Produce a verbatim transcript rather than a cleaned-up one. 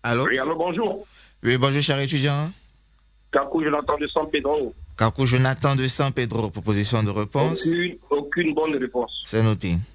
Allô? Oui, allô, bonjour. Oui, bonjour, cher étudiant. Kakou Jonathan de San Pedro. Kakou Jonathan de San Pedro, proposition de réponse. Aucune, aucune bonne réponse. C'est noté.